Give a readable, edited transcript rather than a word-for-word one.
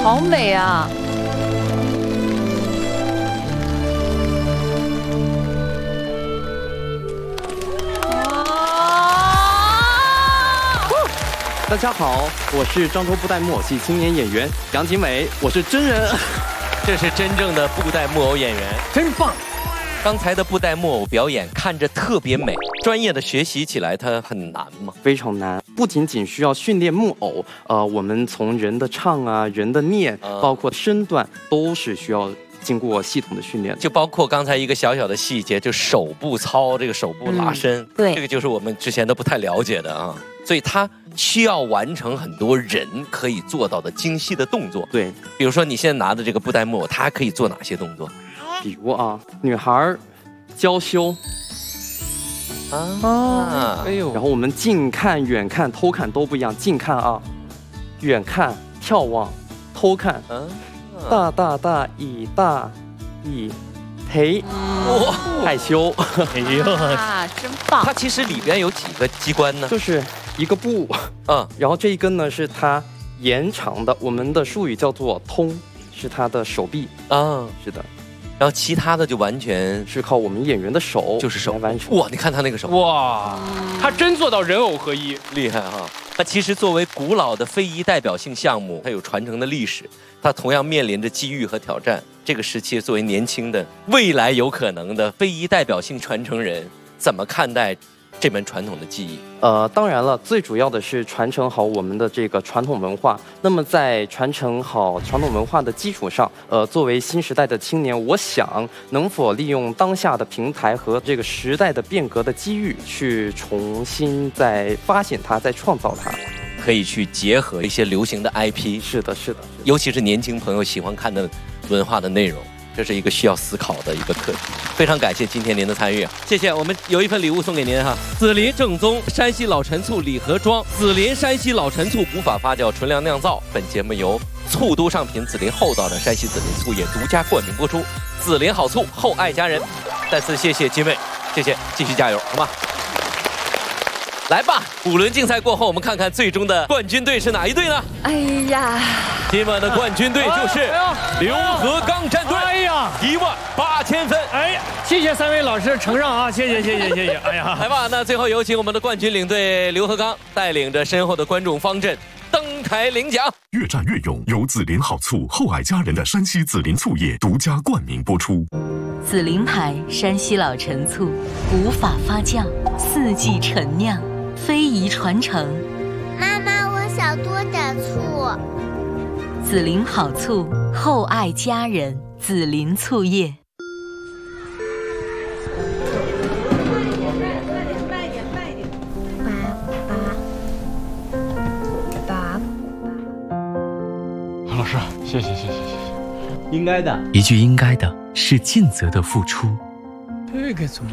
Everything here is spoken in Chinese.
好美啊！ 大家好，我是漳州布袋木偶戏青年演员杨景伟，我是真人。 这是真正的布袋木偶演员， 真棒！ 刚才的布袋木偶表演看着特别美，专业的学习起来它很难吗？ 非常难，不仅仅需要训练木偶，我们从人的唱啊、人的念，包括身段，都是需要经过系统的训练的。 就包括刚才一个小小的细节，就手部操这个手部拉伸， 对， 这个就是我们之前都不太了解的啊，所以它需要完成很多人可以做到的精细的动作。 对， 比如说你现在拿的这个布袋木偶，它可以做哪些动作？ 比如啊，女孩娇羞啊， 哎呦，然后我们近看、远看、偷看都不一样。近看啊，远看眺望，偷看，大大大以大以忒，哇，害羞， 哎呦啊，真棒！ 它其实里边有几个机关呢？ 就是一个布，然后这一根呢是它延长的，我们的术语叫做通，是它的手臂啊，是的。 然后其他的就完全是靠我们演员的手， 就是手来完成。 哇，你看他那个手， 哇，他真做到人偶合一， 厉害哈！它其实作为古老的非遗代表性项目，它有传承的历史，它同样面临着机遇和挑战。这个时期作为年轻的、未来有可能的非遗代表性传承人，怎么看待这门传统的技艺？ 当然了，最主要的是传承好我们的这个传统文化。那么在传承好传统文化的基础上，作为新时代的青年，我想能否利用当下的平台和这个时代的变革的机遇，去重新再发现它，再创造它， 可以去结合一些流行的 IP。 是的，是的， 尤其是年轻朋友喜欢看的文化的内容。这是一个需要思考的一个课题，非常感谢今天您的参与，谢谢。我们有一份礼物送给您哈，紫林正宗山西老陈醋礼盒装，紫林山西老陈醋无法发酵纯粮酿造。本节目由醋都上品紫林厚道的山西紫林醋业独家冠名播出，紫林好醋，厚爱家人。再次谢谢金卫，谢谢，继续加油，好吗？来吧，5轮竞赛过后，我们看看最终的冠军队是哪一队呢？ 哎呀， 今晚的冠军队就是刘和刚战队。哎呀，18000分。 哎呀，谢谢3位老师承让啊，谢谢。哎呀， 来吧，那最后有请我们的冠军领队刘和刚带领着身后的观众方阵登台领奖。 越战越勇，由紫林好醋厚爱家人的山西紫林醋业独家冠名播出。 紫林牌山西老陈醋，无法发酵，4季陈酿，非遗传承。 妈妈，我想多点醋。 紫林好醋，厚爱家人，紫林醋业。 老师，谢谢。 应该的， 一句应该的是尽责的付出。 这个怎么？